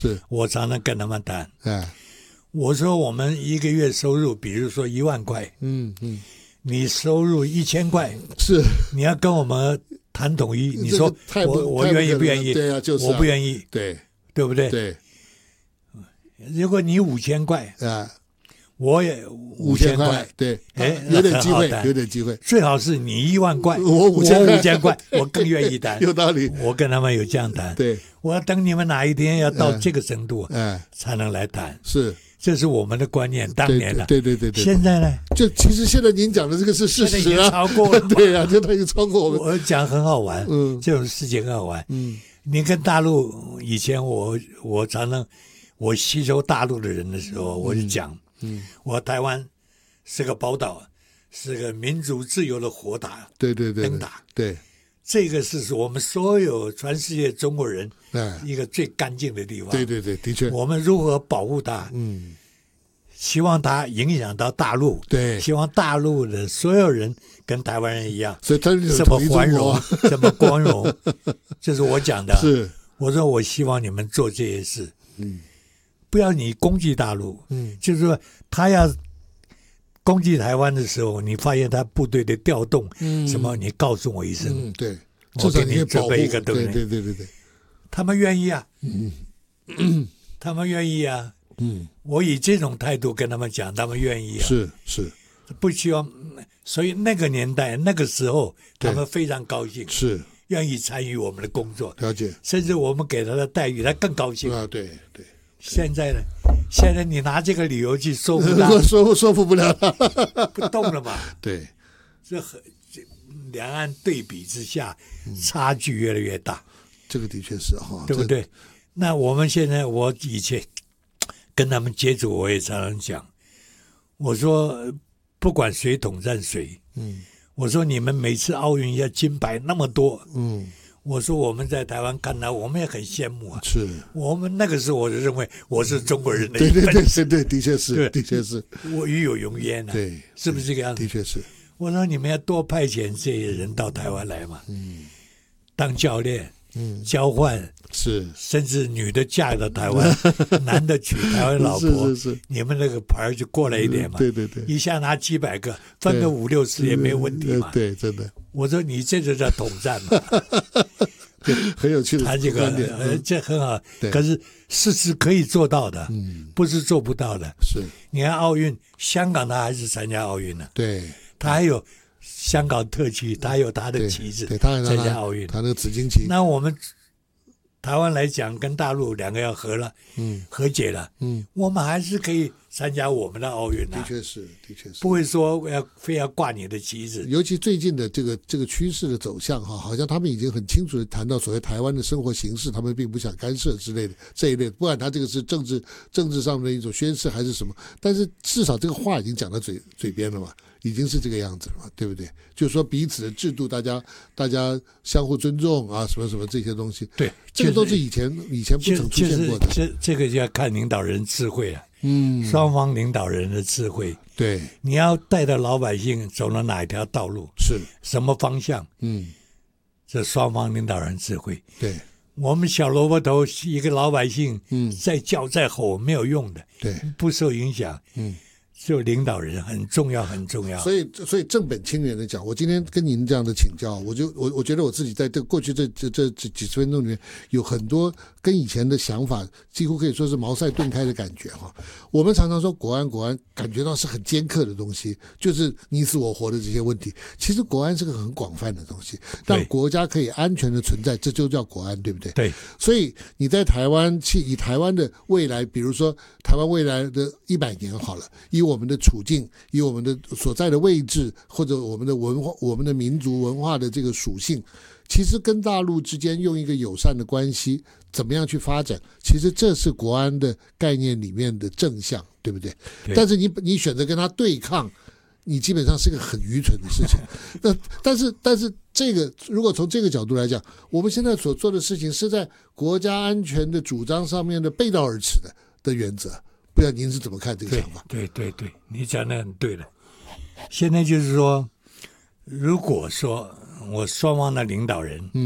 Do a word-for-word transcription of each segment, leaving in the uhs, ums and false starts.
是我常常跟他们谈， 哎， 我说我们一个月收入，比如说一万块， 嗯嗯， 你收入一千块， 是你要跟我们谈统一，你说太不我我愿意不愿意？ 对啊，就是、啊、 我不愿意， 对对不对？ 对。 如果你五千块啊， 我也五千块， 对， 哎， 有点机会，有点机会。 最好是你一万块， 我五千我五千块，我更愿意谈。 有道理， 我跟他们有这样谈。 对， 我要等你们哪一天要到这个程度， 哎， 才能来谈。 是， 这是我们的观念。当年的， 对对对对。 现在呢？ 就其实现在您讲的这个是事实啊， 超过了。 对啊，就他已经超过我们。 我讲很好玩， 嗯， 这种事情很好玩。 嗯， 你跟大陆以前我我常常我吸收大陆的人的时候，我就讲， 嗯， 我台湾是个宝岛，是个民主自由的火塔， 对对对， 灯塔， 对， 这个是我们所有全世界中国人一个最干净的地方。 对对对，的确， 我们如何保护它？ 嗯， 希望它影响到大陆， 对， 希望大陆的所有人跟台湾人一样， 所以他这么繁荣，这么光荣，这是我讲的。 是， 我说我希望你们做这些事， 嗯， 不要你攻击大陆， 嗯， 就是说他要攻击台湾的时候，你发现他部队的调动，嗯，什么，你告诉我一声， 嗯，对， 我给你准备一个东西， 对对对对对， 他们愿意啊， 嗯， 他们愿意啊， 嗯， 我以这种态度跟他们讲，他们愿意啊， 是是， 不希望，所以那个年代那个时候，他们非常高兴， 是愿意参与我们的工作， 了解， 甚至我们给他的待遇，他更高兴啊，对对。 现在呢？现在你拿这个理由去说服他， 说服说服不了他， 不动了嘛？ 对， 这很两岸对比之下，差距越来越大。 这个的确是哈， 对不对？那我们现在，我以前跟他们接触，我也常常讲，我说不管谁统战谁，嗯，我说你们每次奥运要金牌那么多，嗯。我说我们在台湾看到，我们也很羡慕啊。 是， 我们那个时候我就认为我是中国人的一份子。 对对对对，的确是，的确是。 我与有荣焉啊。 对， 是不是这个样子？ 的确是。 我说你们要多派遣这些人到台湾来嘛，嗯，当教练，嗯，交换是， 甚至女的嫁到台湾，男的娶台湾老婆， 是是是， 你们那个牌就过来一点嘛。 对对对， 一下拿几百个，分个五六十也没有问题嘛。 对，真的。 我说你这就叫统战嘛。 很有趣的他这个呃，这很好，可是事实可以做到的，嗯，不是做不到的。 是， 你看奥运，香港他还是参加奥运呢， 对， 他还有香港特区，他有他的旗帜， 对，他参加奥运， 他那个紫荆旗。 那我们台湾来讲，跟大陆两个要和了，嗯，和解了，嗯，我们还是可以参加我们的奥运啊。 的确是，的确是， 不会说要非要挂你的旗帜。 尤其最近的这个这个趋势的走向哈，好像他们已经很清楚的谈到所谓台湾的生活形式，他们并不想干涉之类的这一类，不管他这个是政治政治上的一种宣示还是什么，但是至少这个话已经讲到嘴嘴边了嘛。已经是这个样子了嘛，对不对？就是说彼此的制度，大家大家相互尊重啊，什么什么这些东西， 对， 这个都是以前以前不曾出现过的。 这这个就要看领导人智慧了，嗯，双方领导人的智慧， 对， 你要带着老百姓走了哪一条道路， 是什么方向， 嗯， 这双方领导人智慧， 对。 我们小萝卜头一个老百姓，嗯，再叫再吼没有用的， 对， 不受影响， 嗯。 就领导人很重要，很重要。 所以，所以正本清源的讲，我今天跟您这样的请教，我就我我觉得我自己在这过去这这这这几十分钟里面，有很多跟以前的想法几乎可以说是茅塞顿开的感觉哈。我们常常说国安国安，感觉到是很尖刻的东西，就是你死我活的这些问题。其实国安是个很广泛的东西，让国家可以安全的存在，这就叫国安，对不对？ 对。 所以你在台湾去以台湾的未来，比如说台湾未来的一百年好了，以我们的处境，以我们的所在的位置，或者我们的文化、我们的民族文化的这个属性，其实跟大陆之间用一个友善的关系，怎么样去发展？其实这是国安的概念里面的正向，对不对？对，但是你你选择跟他对抗，你基本上是个很愚蠢的事情。那但是但是这个如果从这个角度来讲，我们现在所做的事情是在国家安全的主张上面的背道而驰的的原则。不知道您是怎么看这个想法？ 对对对，你讲的很对了。现在就是说，如果说我双方的领导人，嗯，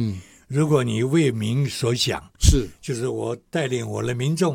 如果你为民所想， 是就是我带领我的民众